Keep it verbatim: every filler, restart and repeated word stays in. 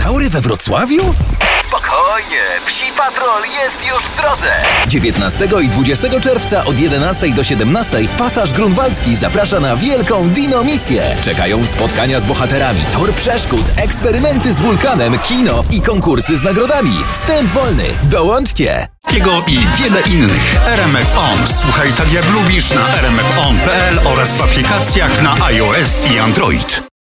dinozaury we Wrocławiu? Spokojnie, Psi Patrol jest już w drodze. dziewiętnastego i dwudziestego czerwca od jedenastej do siedemnastej Pasaż Grunwaldzki zaprasza na wielką dino-misję. Czekają spotkania z bohaterami, tor przeszkód, eksperymenty z wulkanem, kino i konkursy z nagrodami. Wstęp wolny. Dołączcie! Tego i wiele innych. R M F On. Słuchaj tak jak lubisz na r m f on kropka p l oraz w aplikacjach na iOS i Android.